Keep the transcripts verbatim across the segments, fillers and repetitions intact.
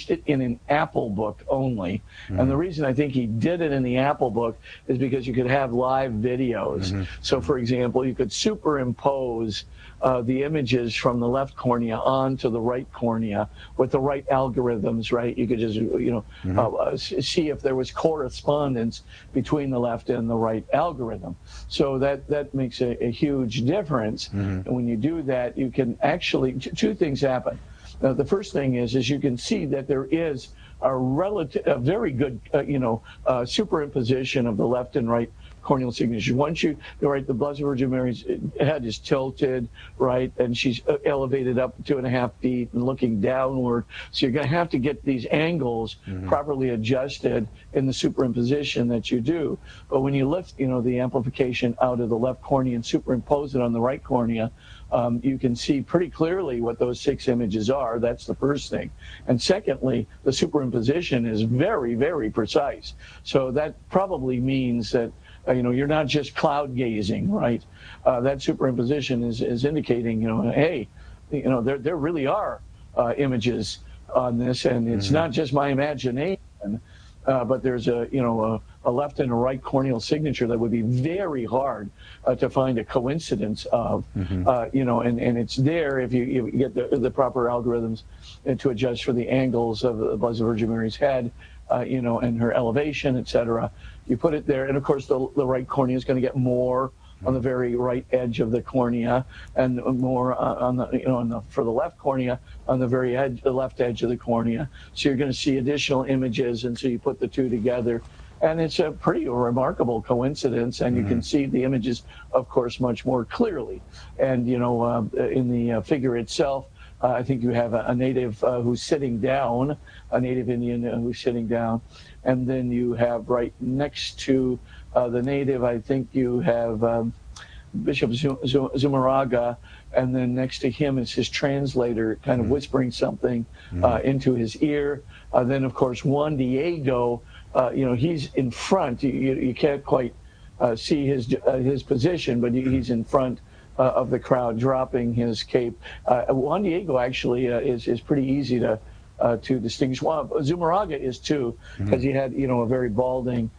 published it in an Apple book only. Mm-hmm. And the reason I think he did it in the Apple book is because you could have live videos. Mm-hmm. So, for example, you could superimpose uh, the images from the left cornea onto the right cornea with the right algorithms, right? You could just, you know, mm-hmm. uh, see if there was correspondence between the left and the right algorithm. So that, that makes a, a huge difference. Mm-hmm. And when you do that, you can actually, two things happen. Uh, the first thing is, is you can see that there is a relative, a very good, uh, you know, uh, superimposition of the left and right corneal signatures. Once you, right, the Blessed Virgin Mary's head is tilted, right, and she's elevated up two and a half feet and looking downward. So you're going to have to get these angles mm-hmm. properly adjusted in the superimposition that you do. But when you lift, you know, the amplification out of the left cornea and superimpose it on the right cornea, Um, you can see pretty clearly what those six images are. That's the first thing. And secondly, the superimposition is very, very precise. So that probably means that, uh, you know, you're not just cloud gazing, right? Uh, that superimposition is, is indicating, you know, hey, you know, there, there really are uh, images on this, and it's mm-hmm. not just my imagination. Uh, but there's a, you know, a, a left and a right corneal signature that would be very hard uh, to find a coincidence of, mm-hmm. uh, you know, and, and it's there if you, you get the, the proper algorithms to adjust for the angles of the Blessed Virgin Mary's head, uh, you know, and her elevation, et cetera. You put it there, and of course the, the right cornea is going to get more on the very right edge of the cornea, and more uh, on the, you know, on the, for the left cornea, on the very edge, the left edge of the cornea. So you're going to see additional images, and so you put the two together, and it's a pretty remarkable coincidence, and mm-hmm. you can see the images, of course, much more clearly. And, you know, uh, in the uh, figure itself, uh, I think you have a, a native uh, who's sitting down, a native Indian who's sitting down, and then you have right next to Uh, the native, I think you have um, Bishop Zumarraga, and then next to him is his translator kind of mm-hmm. whispering something mm-hmm. uh, into his ear. Uh, then, of course, Juan Diego, uh, you know, he's in front. You, you, you can't quite uh, see his uh, his position, but he's in front uh, of the crowd dropping his cape. Uh, Juan Diego actually uh, is, is pretty easy to, uh, to distinguish. Well, Zumarraga is too, because mm-hmm. he had, you know, a very balding,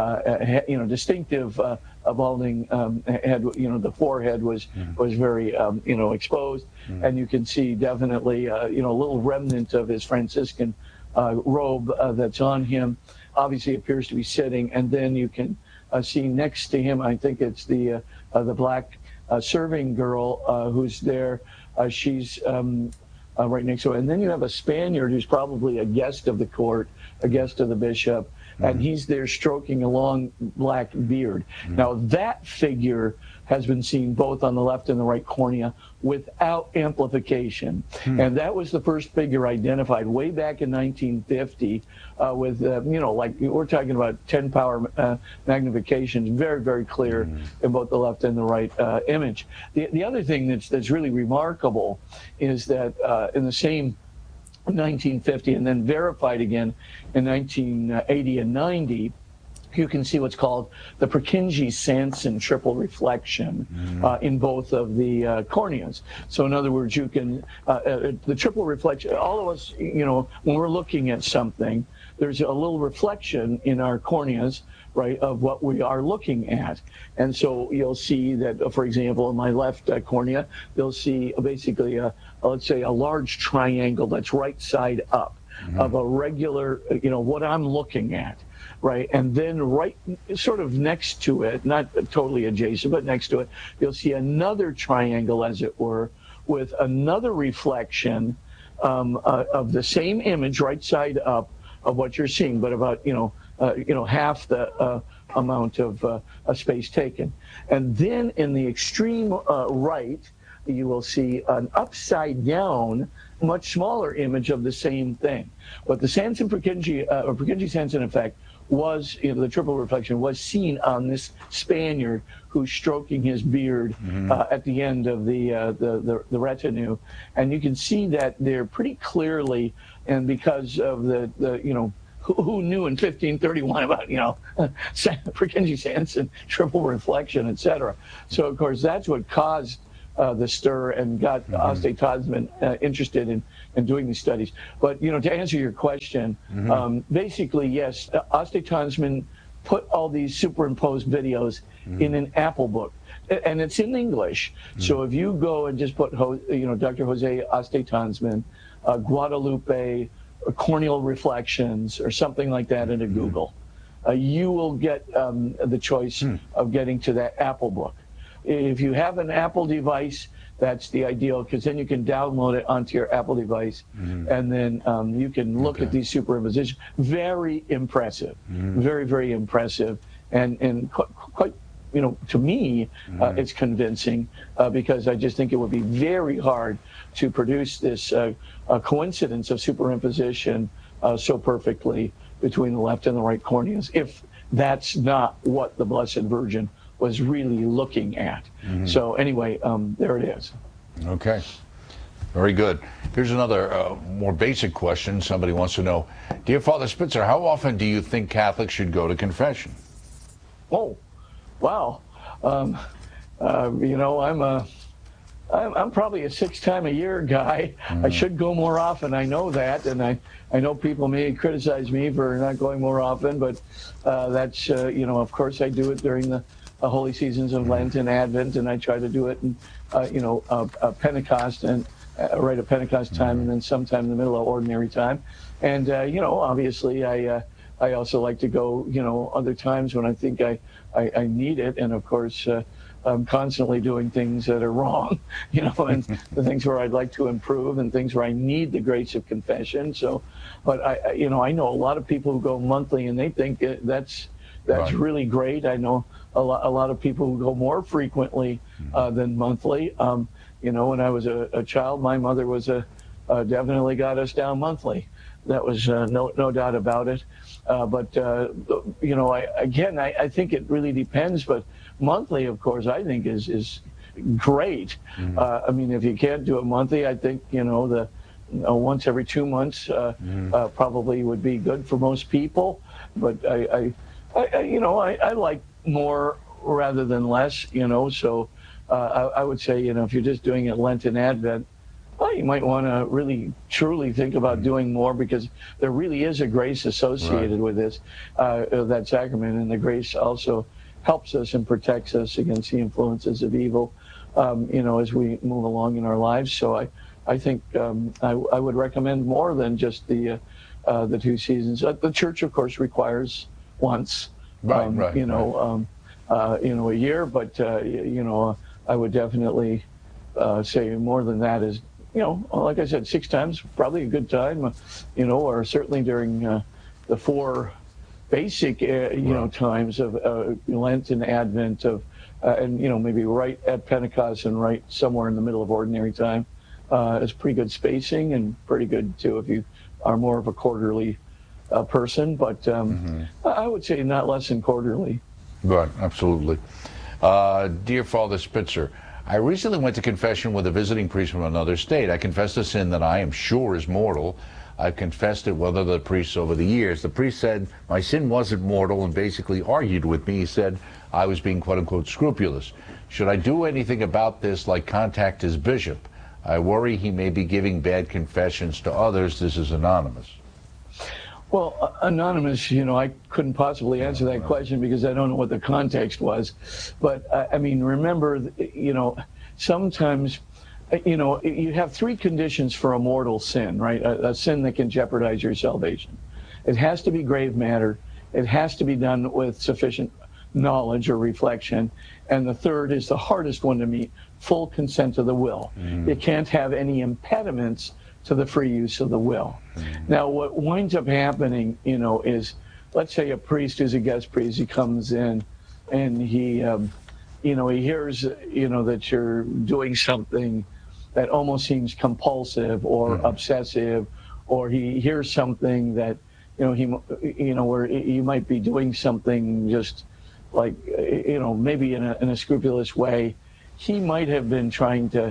Uh, you know, distinctive uh, balding um, head. You know, the forehead was mm. was very, um, you know, exposed, mm. and you can see definitely, uh, you know, a little remnant of his Franciscan uh, robe uh, that's on him. Obviously, appears to be sitting, and then you can uh, see next to him, I think it's the uh, uh, the black uh, serving girl uh, who's there. Uh, she's um, uh, right next to her, and then you have a Spaniard who's probably a guest of the court, a guest of the bishop. And he's there stroking a long black beard. Mm-hmm. Now, that figure has been seen both on the left and the right cornea without amplification. Mm-hmm. And that was the first figure identified way back in nineteen fifty uh, with, uh, you know, like we're talking about ten power uh, magnification, very, very clear mm-hmm. in both the left and the right uh, image. The, the other thing that's, that's really remarkable is that uh, in the same nineteen fifty and then verified again in nineteen eighty and ninety, you can see what's called the Purkinje-Sanson triple reflection mm. uh, in both of the uh, corneas. So in other words, you can, uh, uh, the triple reflection, all of us, you know, when we're looking at something, there's a little reflection in our corneas, right, of what we are looking at. And so you'll see that, uh, for example, in my left uh, cornea, you'll see uh, basically, a, uh, let's say, a large triangle that's right side up mm-hmm. of a regular, you know, what I'm looking at, right? And then right sort of next to it, not totally adjacent, but next to it, you'll see another triangle, as it were, with another reflection um, uh, of the same image, right side up, of what you're seeing, but about, you know, Uh, you know, half the uh, amount of uh, space taken. And then in the extreme uh, right, you will see an upside down, much smaller image of the same thing. But the Sanson-Purkinje, uh, or Purkinje-Sanson effect was, you know, the triple reflection was seen on this Spaniard who's stroking his beard mm-hmm. uh, at the end of the, uh, the, the, the retinue. And you can see that there pretty clearly, and because of the, the you know, who knew in fifteen thirty-one about, you know, Purkinje-Sanson, triple reflection, et cetera. So, of course, that's what caused uh, the stir and got mm-hmm. Astrid Tasman uh, interested in, in doing these studies. But, you know, to answer your question, mm-hmm. um, basically, yes, Astrid Tasman put all these superimposed videos mm-hmm. in an Apple book. And it's in English. Mm-hmm. So if you go and just put, you know, Doctor Jose Astrid Tasman, uh, Guadalupe, corneal reflections, or something like that into mm-hmm. Google, uh, you will get um, the choice mm. of getting to that Apple book. If you have an Apple device, that's the ideal, because then you can download it onto your Apple device, mm-hmm. and then um, you can look okay. at these superimpositions. Very impressive, mm-hmm. very, very impressive, and and quite, quite you know, to me, mm-hmm. uh, it's convincing, uh, because I just think it would be very hard to produce this uh, uh, coincidence of superimposition uh, so perfectly between the left and the right corneas, if that's not what the Blessed Virgin was really looking at. Mm-hmm. So anyway, um, there it is. Okay, very good. Here's another uh, more basic question. Somebody wants to know, dear Father Spitzer, how often do you think Catholics should go to confession? Oh, wow. Um, uh, you know, I'm a, I'm, I'm probably a six-time-a-year guy. Mm-hmm. I should go more often. I know that, and I, I know people may criticize me for not going more often, but uh, that's, uh, you know, of course I do it during the Uh, holy seasons of Lent and Advent, and I try to do it in, uh, you know, uh, uh, Pentecost and uh, right at Pentecost time, and then sometime in the middle of ordinary time. And uh, you know, obviously, I uh, I also like to go, you know, other times when I think I I, I need it, and of course, uh, I'm constantly doing things that are wrong, you know, and the things where I'd like to improve, and things where I need the grace of confession. So, but I, you know, I know a lot of people who go monthly, and they think that's that's right. really great. I know a lot, a lot of people who go more frequently uh, than monthly. Um, you know, when I was a, a child, my mother was a uh, definitely got us down monthly. That was uh, no no doubt about it. Uh, but uh, you know, I, again, I, I think it really depends. But monthly, of course, I think is is great. Mm-hmm. uh, I mean, if you can't do it monthly, I think you know the you know, once every two months uh, mm-hmm. uh, probably would be good for most people. But I, I, I you know, I, I like more rather than less, you know, so uh, I, I would say, you know, if you're just doing it Lent and Advent, well, you might want to really truly think about doing more, because there really is a grace associated right. with this, uh, that sacrament, and the grace also helps us and protects us against the influences of evil, um, you know, as we move along in our lives. So I, I think um, I, I would recommend more than just the, uh, uh, the two seasons. Uh, the Church, of course, requires once. Right, um, right, you know, right. Um, uh, you know, a year, but uh, you know, I would definitely uh, say more than that is, you know, like I said, six times probably a good time, uh, you know, or certainly during uh, the four basic, uh, you right. know, times of uh, Lent and Advent, of, uh, and you know, maybe right at Pentecost and right somewhere in the middle of ordinary time. Uh, it's pretty good spacing, and pretty good too if you are more of a quarterly uh, person, but um, mm-hmm. I would say not less than quarterly. Right, absolutely. Uh, dear Father Spitzer, I recently went to confession with a visiting priest from another state. I confessed a sin that I am sure is mortal. I've confessed it with other priests over the years. The priest said my sin wasn't mortal and basically argued with me. He said I was being quote-unquote scrupulous. Should I do anything about this, like contact his bishop? I worry he may be giving bad confessions to others. This is anonymous. Well, uh, anonymous, you know, I couldn't possibly answer that question because I don't know what the context was. But, uh, I mean, remember, you know, sometimes, you know, you have three conditions for a mortal sin, right? A, a sin that can jeopardize your salvation. It has to be grave matter. It has to be done with sufficient knowledge or reflection. And the third is the hardest one to meet, full consent of the will. Mm. It can't have any impediments to the free use of the will. Mm-hmm. Now, what winds up happening, you know, is, let's say a priest who's a guest priest, he comes in and he, um, you know, he hears, you know, that you're doing something that almost seems compulsive or mm-hmm. obsessive, or he hears something that, you know, he, you know, where you might be doing something just like, you know, maybe in a, in a scrupulous way. He might have been trying to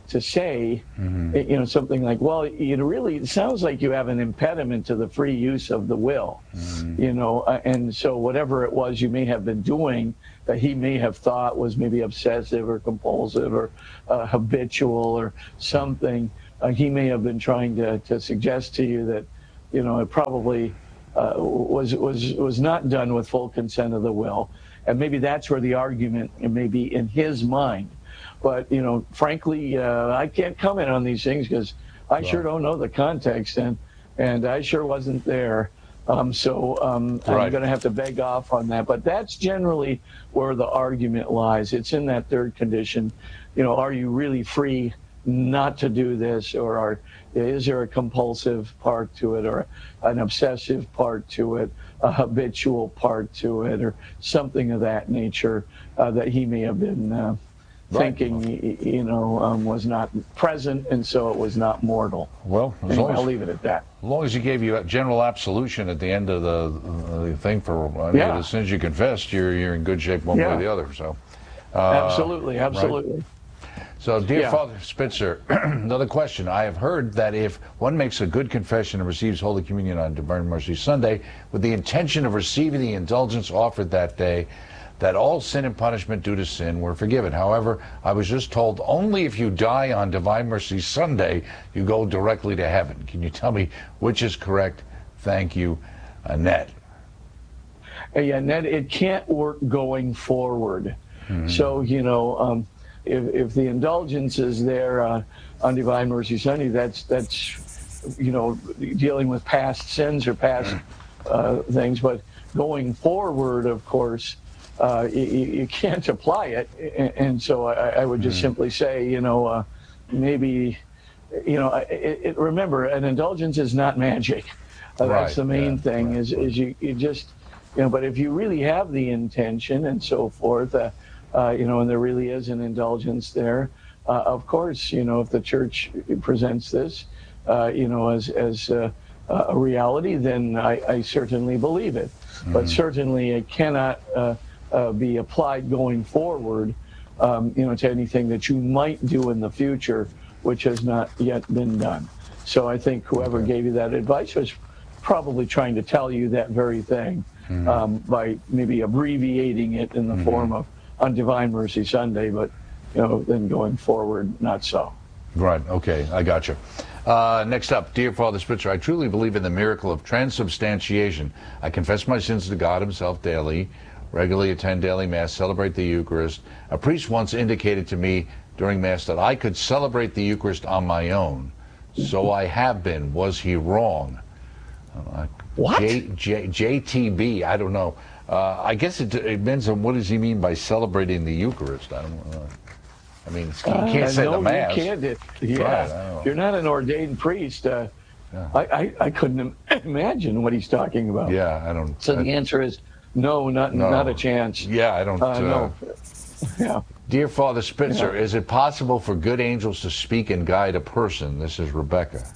to say, Mm-hmm. you know, something like, well, it really it sounds like you have an impediment to the free use of the will, Mm-hmm. you know, uh, and so whatever it was you may have been doing that he may have thought was maybe obsessive or compulsive or uh, habitual or something, uh, he may have been trying to, to suggest to you that, you know, it probably uh, was was was not done with full consent of the will, and maybe that's where the argument may be in his mind. But, you know, frankly, uh, I can't comment on these things because I sure don't know the context, and and I sure wasn't there. Um, so um, Right. I'm going to have to beg off on that. But that's generally where the argument lies. It's in that third condition. You know, are you really free not to do this, or are, is there a compulsive part to it, or an obsessive part to it, a habitual part to it, or something of that nature uh, that he may have been uh, Right. thinking, you know, um, was not present, and so it was not mortal. Well, as Anyway, long as, I'll leave it at that. as long as he gave you a general absolution at the end of the, uh, the thing for any Yeah. of the sins you confessed, you're you're in good shape one way Yeah. or the other. So, uh, Absolutely, absolutely. So, dear Yeah. Father Spitzer, another question. I have heard that if one makes a good confession and receives Holy Communion on Divine Mercy Sunday with the intention of receiving the indulgence offered that day, that all sin and punishment due to sin were forgiven. However, I was just told only if you die on Divine Mercy Sunday, you go directly to heaven. Can you tell me which is correct? Thank you, Annette. Hey, Annette, it can't work going forward. Mm-hmm. So, you know, um, if, if the indulgence is there uh, on Divine Mercy Sunday, that's, that's, you know, dealing with past sins or past uh, things. But going forward, of course, uh, you, you can't apply it. And, and so I, I would just Mm-hmm. simply say, you know, uh, maybe, you know, it, it, remember, an indulgence is not magic. Uh, Right, that's the main yeah, thing, right, is, right. is you, you just, you know, but if you really have the intention and so forth, uh, uh, you know, and there really is an indulgence there, uh, of course, you know, if the church presents this, uh, you know, as, as uh, a reality, then I, I certainly believe it. Mm-hmm. But certainly it cannot uh, uh, be applied going forward, um, you know, to anything that you might do in the future, which has not yet been done. So I think whoever Okay. gave you that advice was probably trying to tell you that very thing. Mm-hmm. um, by maybe abbreviating it in the mm-hmm. form of on Divine Mercy Sunday, but, you know, then going forward, not so. Right, okay, I got you. Uh, next up, dear Father Spitzer, I truly believe in the miracle of transubstantiation. I confess my sins to God himself daily, regularly attend daily Mass, celebrate the Eucharist. A priest once indicated to me during Mass that I could celebrate the Eucharist on my own. So I have been. Was he wrong? Uh, What? J, J, J T B, I don't know. Uh, I guess it, it depends on what does he mean by celebrating the Eucharist. I don't know. I mean, you can't uh, say no, the Mass. You can't. It, yeah, right, if you're not an ordained priest, uh, yeah. I, I, I couldn't imagine what he's talking about. Yeah, I don't. So I, the answer is no, not no. not a chance. Yeah, I don't. Uh, uh, no. Yeah. Dear Father Spitzer, Yeah. is it possible for good angels to speak and guide a person? This is Rebecca.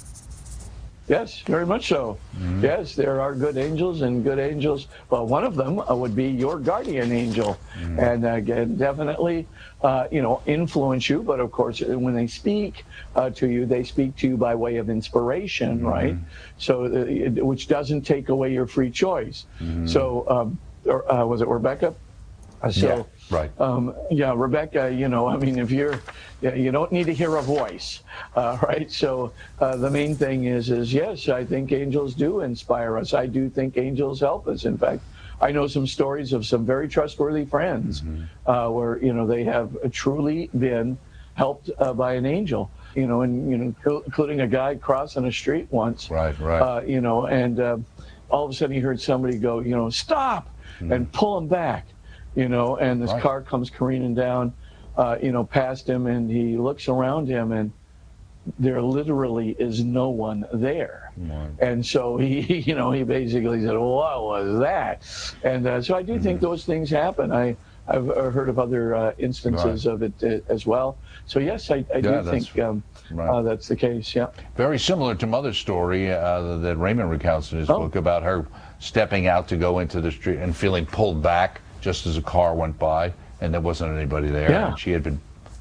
Yes, very much so. Mm-hmm. Yes, there are good angels, and good angels, well, one of them uh, would be your guardian angel, mm-hmm. and uh, definitely, uh, you know, influence you. But of course, when they speak uh, to you, they speak to you by way of inspiration, mm-hmm. right? So, uh, it, which doesn't take away your free choice. Mm-hmm. So, um, or, uh, was it Rebecca? Uh, so, yeah, right. Um, yeah, Rebecca, you know, I mean, if you're, you don't need to hear a voice, uh, right? So uh, the main thing is, is yes, I think angels do inspire us. I do think angels help us. In fact, I know some stories of some very trustworthy friends mm-hmm. uh, where, you know, they have truly been helped uh, by an angel, you know, and, you know, including a guy crossing a street once. Right, right. Uh, you know, and uh, all of a sudden he heard somebody go, you know, stop mm-hmm. and pull him back. You know, and this right. car comes careening down, uh, you know, past him, and he looks around him, and there literally is no one there. Right. And so he, you know, he basically said, "What was that?" And uh, so I do mm-hmm. think those things happen. I, I've heard of other uh, instances right. of it uh, as well. So yes, I, I yeah, do think um, right. uh, that's the case. Yeah. Very similar to Mother's story uh, that Raymond recounts in his oh. book about her stepping out to go into the street and feeling pulled back just as a car went by, and there wasn't anybody there. Yeah. And she had been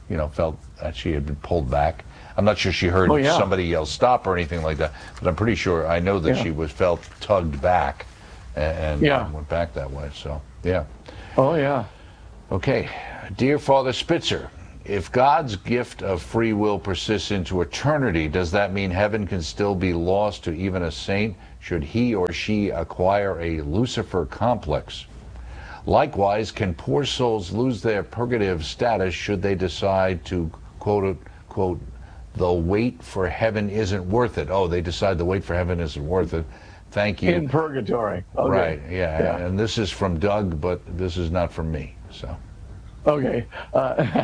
you know, felt that she had been pulled back. I'm not sure she heard oh, yeah. somebody yell stop or anything like that, but I'm pretty sure, I know that yeah. she was felt tugged back and, and, yeah. and went back that way. So, yeah. Oh, yeah. Okay. Dear Father Spitzer, if God's gift of free will persists into eternity, does that mean heaven can still be lost to even a saint should he or she acquire a Lucifer complex? Likewise, can poor souls lose their purgative status should they decide to, quote, quote, the wait for heaven isn't worth it? Oh, they decide the wait for heaven isn't worth it. Thank you. In purgatory. Okay. Right, yeah, yeah. And this is from Doug, but this is not from me, so. Okay. Uh,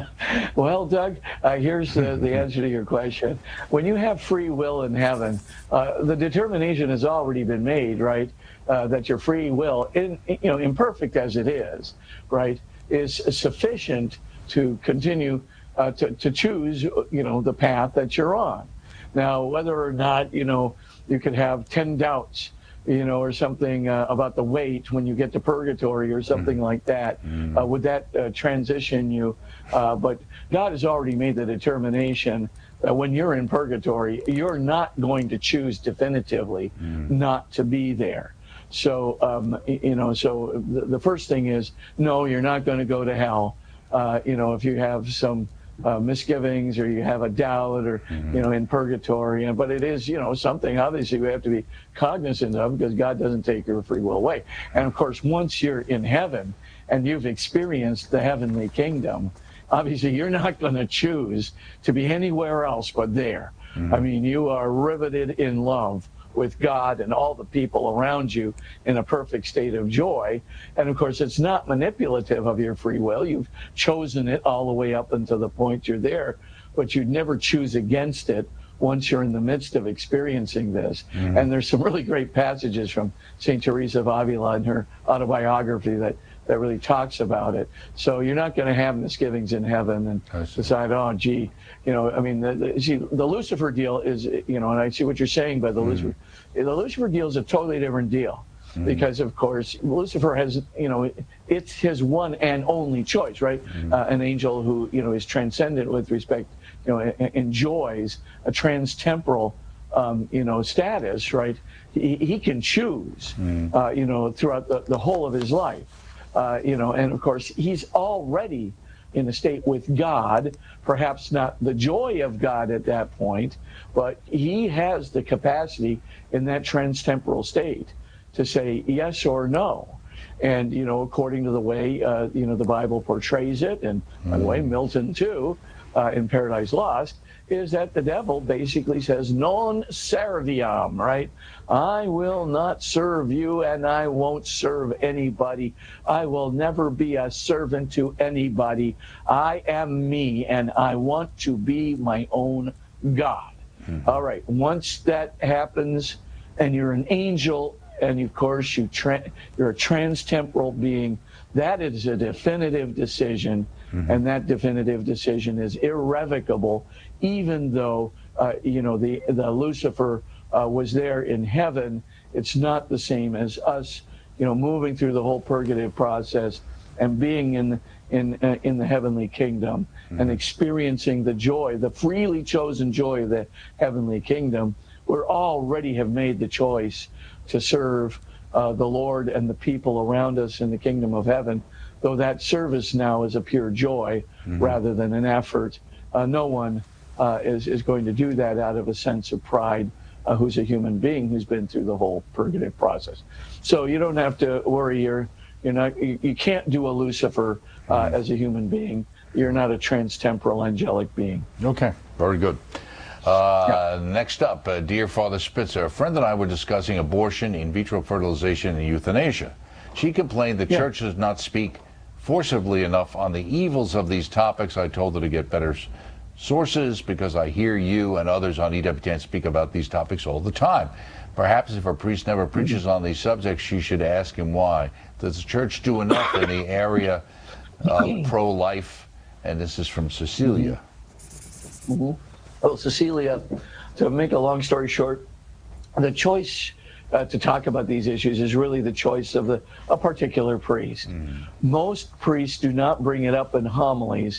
well, Doug, uh, here's the, the answer to your question. When you have free will in heaven, uh, the determination has already been made, right? Uh, that your free will, in, you know, imperfect as it is, right, is sufficient to continue uh, to, to choose, you know, the path that you're on. Now, whether or not, you know, you could have ten doubts, you know, or something uh, about the weight when you get to purgatory or something mm. like that. Mm. Uh, would that uh, transition you? Uh, but God has already made the determination that when you're in purgatory, you're not going to choose definitively mm. not to be there. So, um, you know, so the, the first thing is, no, you're not going to go to hell. Uh, you know, if you have some Uh, misgivings or you have a doubt or, mm-hmm. you know, in purgatory. But it is, you know, something obviously we have to be cognizant of because God doesn't take your free will away. And of course, once you're in heaven and you've experienced the heavenly kingdom, obviously you're not going to choose to be anywhere else but there. Mm-hmm. I mean, you are riveted in love with God and all the people around you in a perfect state of joy. And of course, it's not manipulative of your free will. You've chosen it all the way up until the point you're there, but you'd never choose against it once you're in the midst of experiencing this. Mm. And there's some really great passages from Saint Teresa of Avila in her autobiography that that really talks about it. So you're not going to have misgivings in heaven and decide, oh, gee, you know, I mean, the, the, see, the Lucifer deal is, you know, and I see what you're saying by the mm. Lucifer. The Lucifer deal is a totally different deal mm. because, of course, Lucifer has, you know, it's his one and only choice, right? Mm. Uh, an angel who, you know, is transcendent with respect, you know, enjoys a trans-temporal, um, you know, status, right? He, he can choose, mm. uh, you know, throughout the, the whole of his life. Uh, you know, and of course, he's already in a state with God, perhaps not the joy of God at that point, but he has the capacity in that trans-temporal state to say yes or no. And, you know, according to the way, uh, you know, the Bible portrays it, and mm. by the way, Milton too, uh, in Paradise Lost, is that the devil basically says, non serviam, right? I will not serve you and I won't serve anybody. I will never be a servant to anybody. I am me and I want to be my own God. Mm-hmm. All right, once that happens and you're an angel and of course you tra- you're a trans-temporal being, that is a definitive decision. Mm-hmm. And that definitive decision is irrevocable, even though, uh, you know, the, the Lucifer uh, was there in heaven. It's not the same as us, you know, moving through the whole purgative process and being in, in, uh, in the heavenly kingdom mm-hmm. and experiencing the joy, the freely chosen joy of the heavenly kingdom. We already have made the choice to serve uh, the Lord and the people around us in the kingdom of heaven. Though that service now is a pure joy mm-hmm. rather than an effort. Uh, no one uh, is, is going to do that out of a sense of pride uh, who's a human being who's been through the whole purgative process. So you don't have to worry. You're, you're not, you, you can't do a Lucifer uh, mm-hmm. as a human being. You're not a trans-temporal angelic being. Okay, very good. Uh, yeah. Next up, uh, dear Father Spitzer, a friend and I were discussing abortion, in vitro fertilization, and euthanasia. She complained the yeah. church does not speak forcibly enough on the evils of these topics. I told her to get better sources because I hear you and others on E W T N speak about these topics all the time. Perhaps if a priest never preaches on these subjects, she should ask him why. Does the church do enough in the area of pro-life? And this is from Cecilia. Mm-hmm. Well, Cecilia, to make a long story short, the choice Uh, to talk about these issues is really the choice of the, a particular priest. Mm. Most priests do not bring it up in homilies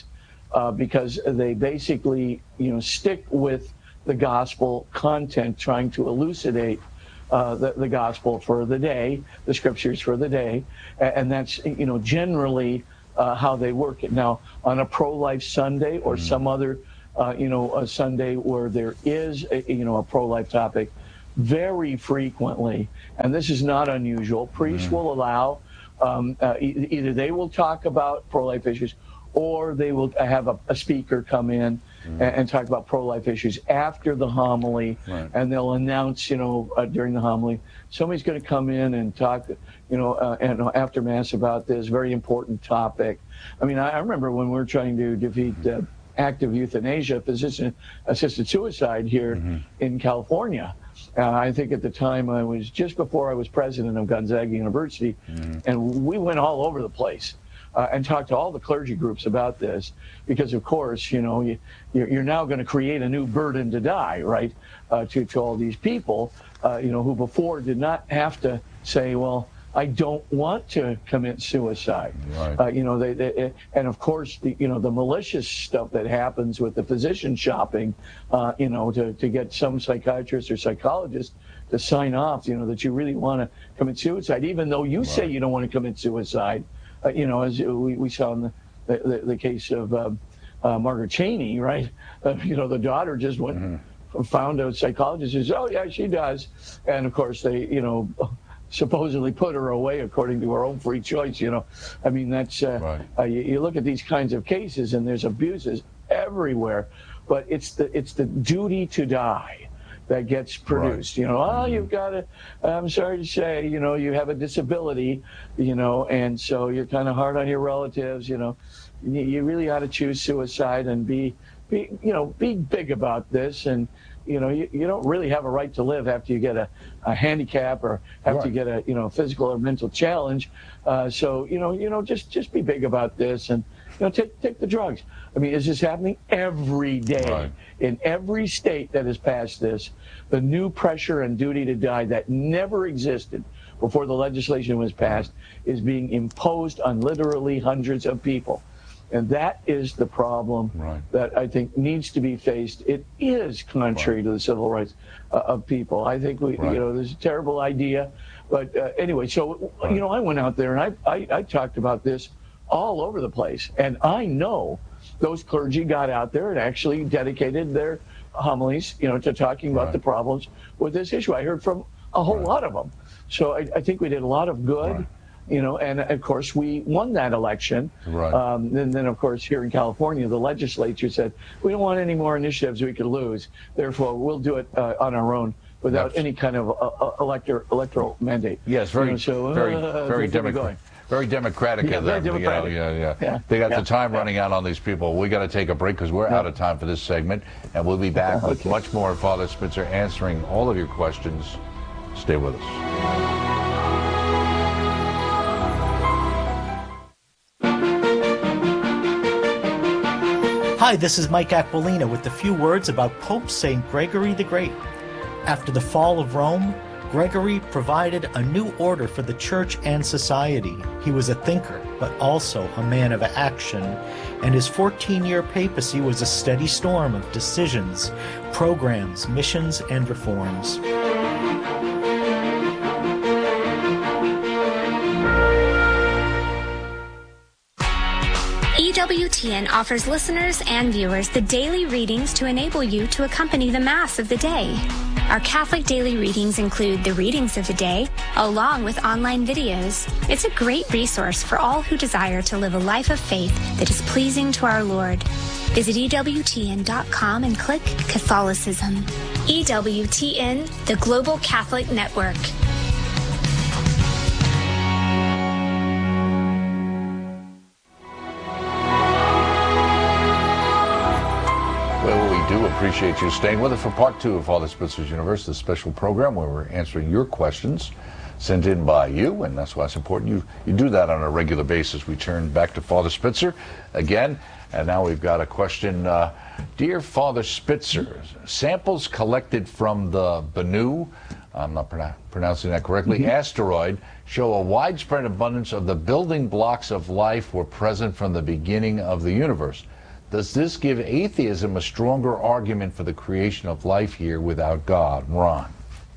uh, because they basically, you know, stick with the gospel content, trying to elucidate uh, the, the gospel for the day, the scriptures for the day, and that's, you know, generally uh, how they work it. Now, on a pro-life Sunday or mm-hmm. some other, uh, you know, a Sunday where there is, a, you know, a pro-life topic, very frequently, and this is not unusual, priests mm-hmm. will allow, um, uh, e- either they will talk about pro-life issues, or they will have a, a speaker come in mm-hmm. and, and talk about pro-life issues after the homily, right. and they'll announce, you know, uh, during the homily, somebody's going to come in and talk, you know, uh, and after Mass about this very important topic. I mean, I, I remember when we were trying to defeat uh, active euthanasia, physician-assisted suicide here mm-hmm. in California. Uh, I think at the time I was just before I was president of Gonzaga University, mm-hmm. and we went all over the place. Uh, and talk to all the clergy groups about this, because of course, you know, you, you're now going to create a new burden to die, right? Uh, to to all these people, uh, you know, who before did not have to say, well, I don't want to commit suicide. Right. Uh, you know, they, they and of course, the you know the malicious stuff that happens with the physician shopping, uh, you know, to to get some psychiatrist or psychologist to sign off, you know, that you really want to commit suicide, even though you right. say you don't want to commit suicide. Uh, you know, as we, we saw in the, the, the case of um, uh, Margaret Cheney, right? Uh, you know, the daughter just went mm-hmm. found a psychologist who says, oh, yeah, she does. And, of course, they, you know, supposedly put her away according to her own free choice, you know. I mean, that's, uh, right. uh, you, you look at these kinds of cases and there's abuses everywhere. But it's the it's the duty to die that gets produced. Right. You know, oh, mm-hmm. you've got to, I'm sorry to say, you know, you have a disability, you know, and so you're kind of hard on your relatives, you know. You, you really ought to choose suicide and be, be, you know, be big about this. And, you know, you, you don't really have a right to live after you get a, a handicap or after right. you get a, you know, physical or mental challenge. Uh, so, you know, you know, just, just be big about this and, you know, take, take the drugs. I mean, is this happening every day right. in every state that has passed this? The new pressure and duty to die that never existed before the legislation was passed is being imposed on literally hundreds of people. And that is the problem right. that I think needs to be faced. It is contrary right. to the civil rights uh, of people. I think we, right. you know, there's a terrible idea. But uh, anyway, so, right. you know, I went out there and I, I, I talked about this all over the place. And I know those clergy got out there and actually dedicated their homilies, you know, to talking about right. the problems with this issue. I heard from a whole right. lot of them. So I, I think we did a lot of good, right. you know, and of course we won that election. Right. Um, and then, of course, here in California, the legislature said, we don't want any more initiatives we could lose. Therefore, we'll do it uh, on our own without That's... any kind of uh, elector, electoral mandate. Yes, very, you know, so, very, uh, very democratic. Very democratic yeah, of them. Very democratic. You know, yeah, yeah, yeah. They got yeah. the time yeah. running out on these people. We got to take a break because we're yeah. out of time for this segment, and we'll be back okay. with much more. Father Spitzer answering all of your questions. Stay with us. Hi, this is Mike Aquilina with a few words about Pope Saint Gregory the Great. After the fall of Rome, Gregory provided a new order for the church and society. He was a thinker, but also a man of action, and his fourteen-year papacy was a steady storm of decisions, programs, missions, and reforms. E W T N offers listeners and viewers the daily readings to enable you to accompany the Mass of the day. Our Catholic daily readings include the readings of the day, along with online videos. It's a great resource for all who desire to live a life of faith that is pleasing to our Lord. Visit E W T N dot com and click Catholicism. E W T N, the Global Catholic Network. Appreciate you staying with us for part two of Father Spitzer's Universe, the special program where we're answering your questions sent in by you, and that's why it's important you, you do that on a regular basis. We turn back to Father Spitzer again, and now we've got a question. Uh, Dear Father Spitzer, samples collected from the Bennu, I'm not pronou- pronouncing that correctly, mm-hmm. asteroid show a widespread abundance of the building blocks of life were present from the beginning of the universe. Does this give atheism a stronger argument for the creation of life here without God? Ron.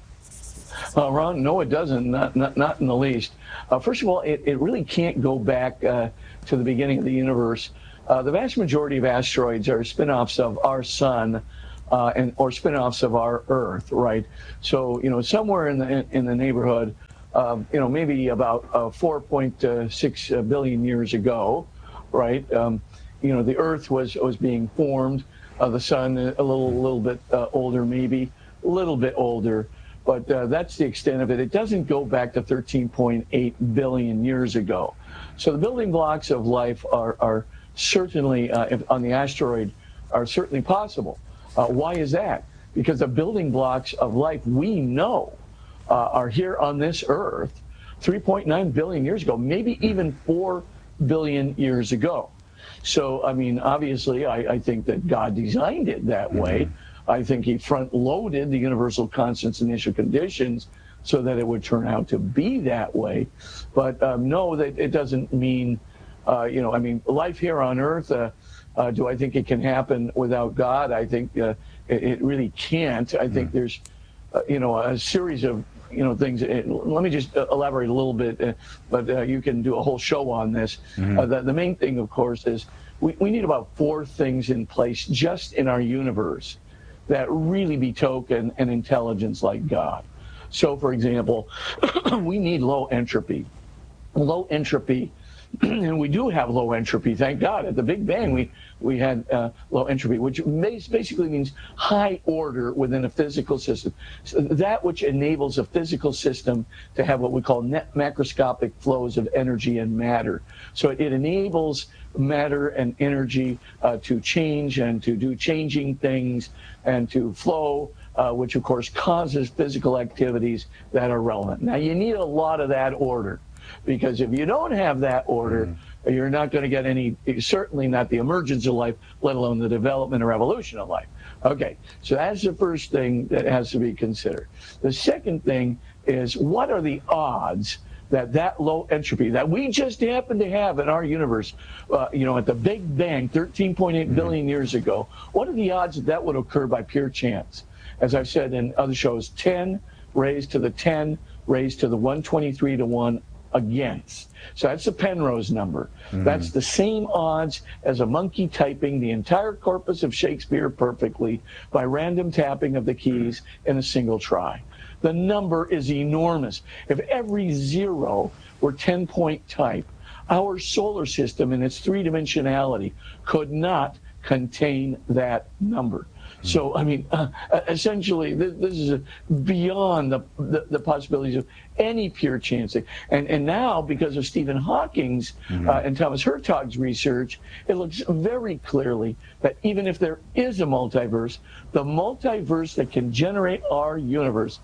Uh, Ron, no, it doesn't, not, not, not in the least. Uh, first of all, it, it really can't go back uh, to the beginning of the universe. Uh, the vast majority of asteroids are spin-offs of our sun uh, and or spin-offs of our Earth, right? So, you know, somewhere in the in, in the neighborhood, um, you know, maybe about uh, four point six billion years ago, right? Um, you know, the Earth was was being formed. Uh, the sun a little little bit uh, older, maybe a little bit older. But uh, that's the extent of it. It doesn't go back to thirteen point eight billion years ago. So the building blocks of life are, are certainly, uh, on the asteroid, are certainly possible. Uh, why is that? Because the building blocks of life we know uh, are here on this Earth three point nine billion years ago, maybe even four billion years ago. So, I mean, obviously, I, I think that God designed it that way. Mm-hmm. I think he front-loaded the universal constants initial conditions so that it would turn out to be that way. But um, no, that it doesn't mean, uh, you know, I mean, life here on Earth, uh, uh, do I think it can happen without God? I think uh, it, it really can't. I think mm-hmm. there's, uh, you know, a series of, you know, things. It, let me just elaborate a little bit, uh, but uh, you can do a whole show on this. Mm-hmm. Uh, the, the main thing, of course, is we, we need about four things in place just in our universe that really betoken an intelligence like God. So, for example, we need low entropy. Low entropy, and we do have low entropy, thank God. At the Big Bang, we, we had uh, low entropy, which basically means high order within a physical system. So that which enables a physical system to have what we call net macroscopic flows of energy and matter. So it enables matter and energy uh, to change and to do changing things and to flow, uh, which of course causes physical activities that are relevant. Now you need a lot of that order, because if you don't have that order, mm. you're not going to get any, certainly not the emergence of life, let alone the development or evolution of life. Okay, so that's the first thing that has to be considered. The second thing is, what are the odds that that low entropy that we just happen to have in our universe, uh, you know, at the Big Bang thirteen point eight billion mm-hmm. years ago, what are the odds that that would occur by pure chance? As I've said in other shows, ten raised to the ten raised to the one twenty-three to one against. So that's the Penrose number. Mm-hmm. That's the same odds as a monkey typing the entire corpus of Shakespeare perfectly by random tapping of the keys in a single try. The number is enormous. If every zero were ten-point type, our solar system in its three-dimensionality could not contain that number. So, I mean, uh, essentially, this, this is beyond the, the, the possibilities of any pure chance. And, and now, because of Stephen Hawking's mm-hmm. uh, and Thomas Hertog's research, it looks very clearly that even if there is a multiverse, the multiverse that can generate our universe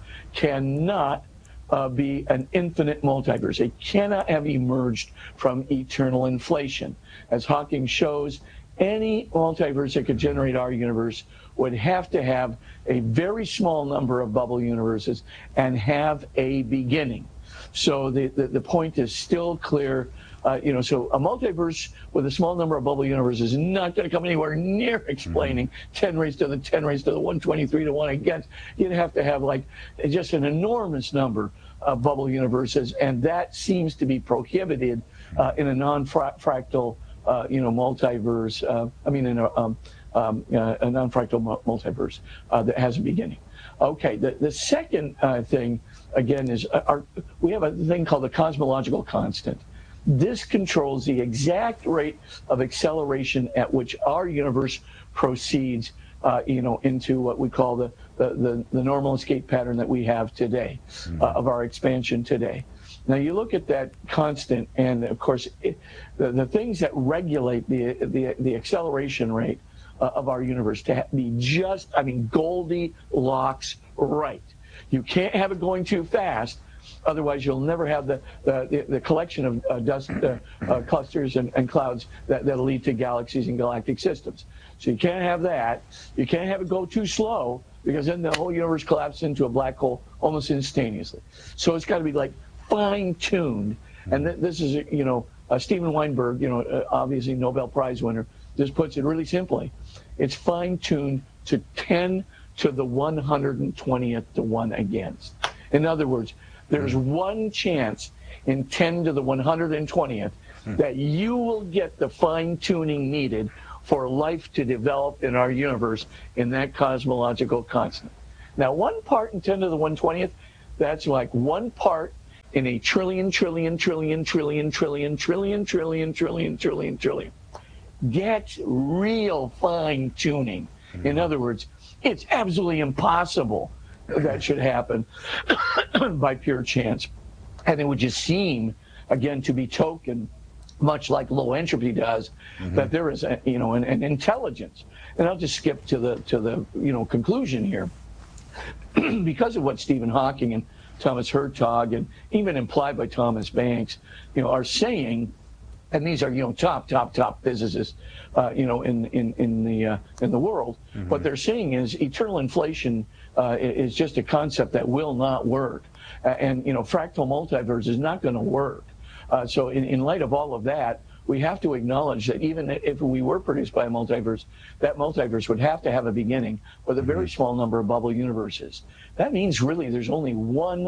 cannot uh, be an infinite multiverse. It cannot have emerged from eternal inflation. As Hawking shows, any multiverse that could generate our universe would have to have a very small number of bubble universes and have a beginning. So the, the, the point is still clear. Uh, you know, so a multiverse with a small number of bubble universes is not going to come anywhere near explaining mm-hmm. ten raised to the ten raised to the one twenty-three to one against. You'd have to have like just an enormous number of bubble universes, and that seems to be prohibited uh, in a non-fractal, uh, you know, multiverse. Uh, I mean, in a um, Um, uh, a non-fractal multiverse uh, that has a beginning. Okay, the, the second uh, thing, again, is uh, our, we have a thing called the cosmological constant. This controls the exact rate of acceleration at which our universe proceeds, uh, you know, into what we call the, the, the, the normal escape pattern that we have today, mm-hmm. uh, of our expansion today. Now you look at that constant, and of course, it, the, the things that regulate the, the, the acceleration rate Uh, of our universe to ha- be just, I mean, Goldilocks right. You can't have it going too fast, otherwise you'll never have the the, the, the collection of uh, dust uh, uh, clusters and, and clouds that, that'll lead to galaxies and galactic systems. So you can't have that. You can't have it go too slow, because then the whole universe collapses into a black hole almost instantaneously. So it's got to be like fine-tuned. And th- this is, you know, uh, Steven Weinberg, you know, uh, obviously Nobel Prize winner, just puts it really simply. It's fine-tuned to ten to the one hundred twentieth to one against. In other words, there's one chance in ten to the one hundred twentieth that you will get the fine-tuning needed for life to develop in our universe in that cosmological constant. Now, one part in ten to the one hundred twentieth, that's like one part in a trillion, trillion, trillion, trillion, trillion, trillion, trillion, trillion, trillion, trillion. Get real fine-tuning. In other words, it's absolutely impossible that should happen by pure chance. And it would just seem, again, to be token, much like low entropy does, mm-hmm. that there is, a, you know, an, an intelligence. And I'll just skip to the to the you know conclusion here, because of what Stephen Hawking and Thomas Hertog and even implied by Thomas Banks, you know, are saying. And these are, you know, top, top, top physicists, uh, you know, in in in the uh, in the world. Mm-hmm. What they're saying is eternal inflation uh, is just a concept that will not work, uh, and you know, fractal multiverse is not going to work. Uh, so, in, in light of all of that, we have to acknowledge that even if we were produced by a multiverse, that multiverse would have to have a beginning with a very mm-hmm. small number of bubble universes. That means really there's only one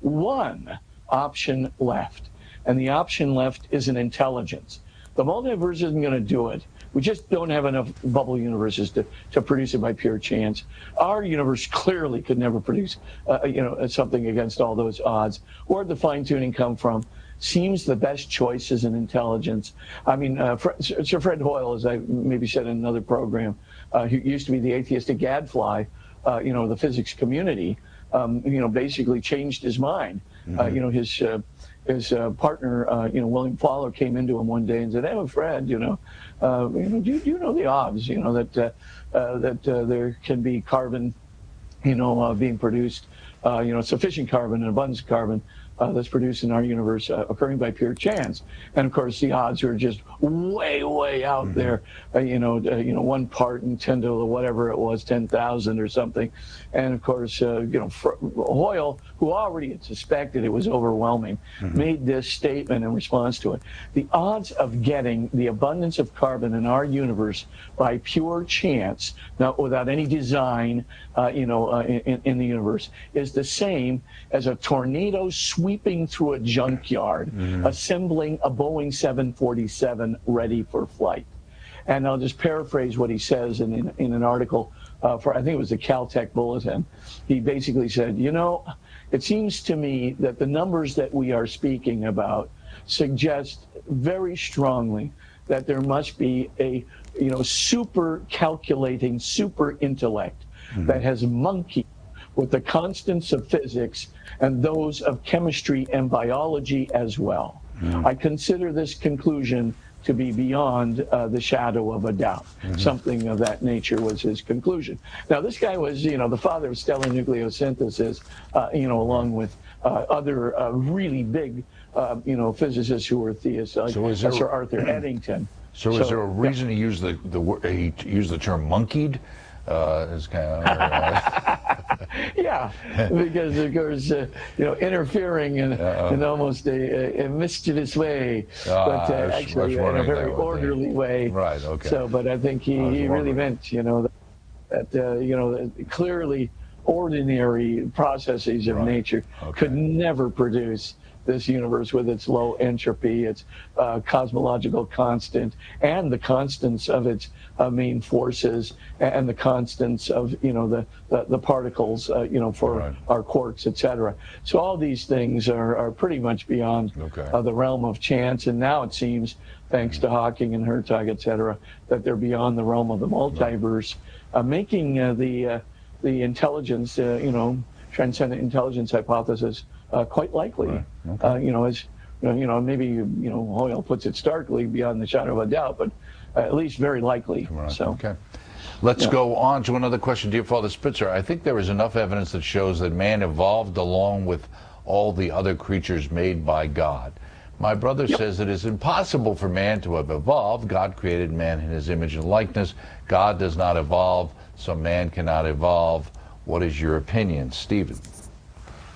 one option left. And the option left is an intelligence. The multiverse isn't going to do it. We just don't have enough bubble universes to, to produce it by pure chance. Our universe clearly could never produce, uh, you know, something against all those odds. Where'd the fine-tuning come from? Seems the best choice is an intelligence. I mean, uh, Sir Fred Hoyle, as I maybe said in another program, uh, who used to be the atheistic gadfly, uh, you know, the physics community, um, you know, basically changed his mind. Mm-hmm. Uh, you know, his... Uh, His uh, partner, uh, you know, William Fowler, came into him one day and said, "Hey, Fred, you know, uh, you know, do, do you know the odds, you know, that uh, uh, that uh, there can be carbon, you know, uh, being produced, uh, you know, sufficient carbon and abundance of carbon uh, that's produced in our universe uh, occurring by pure chance?" And of course, the odds are just way, way out mm-hmm. there. Uh, you know, uh, you know, one part in ten to whatever it was, ten thousand or something. And of course, uh, you know, Hoyle, who already had suspected it was overwhelming, mm-hmm. made this statement in response to it. The odds of getting the abundance of carbon in our universe by pure chance, not without any design, uh, you know, uh, in, in the universe, is the same as a tornado sweeping through a junkyard, mm-hmm. assembling a Boeing seven forty-seven ready for flight. And I'll just paraphrase what he says in, in, in an article uh, for, I think it was the Caltech Bulletin. He basically said, you know, it seems to me that the numbers that we are speaking about suggest very strongly that there must be a, you know, super calculating, super intellect mm-hmm. that has monkeyed with the constants of physics and those of chemistry and biology as well. Mm-hmm. I consider this conclusion to be beyond uh, the shadow of a doubt. Mm-hmm. Something of that nature was his conclusion. Now, this guy was, you know, the father of stellar nucleosynthesis, uh, you know, along with uh, other uh, really big, uh, you know, physicists who were theists, like so there, Sir Arthur Eddington. So, so is there a reason yeah. he used the the he used the term monkeyed? Uh, is kind of, uh, yeah, because of course, uh, you know, interfering in, in almost a, a mischievous way, uh, but uh, actually in a very orderly way. Right. Okay. So, but I think he, I he really meant, you know, that, that uh, you know, that clearly ordinary processes of right. nature okay. could never produce this universe with its low entropy, its uh, cosmological constant, and the constants of its uh, main forces, and the constants of, you know, the the, the particles, uh, you know, for right. our quarks, et cetera. So all these things are, are pretty much beyond okay. uh, the realm of chance, and now it seems, thanks mm-hmm. to Hawking and Hertog, et cetera, that they're beyond the realm of the multiverse, uh, making uh, the uh, the intelligence, uh, you know, transcendent intelligence hypothesis Uh, quite likely, right. okay. uh, you know, as you know, you know, maybe you know, Hoyle puts it starkly beyond the shadow of a doubt, but uh, at least very likely. Right. So, okay, let's yeah. go on to another question, dear Father Spitzer. I think there is enough evidence that shows that man evolved along with all the other creatures made by God. My brother yep. says it is impossible for man to have evolved. God created man in his image and likeness. God does not evolve, so man cannot evolve. What is your opinion, Stephen?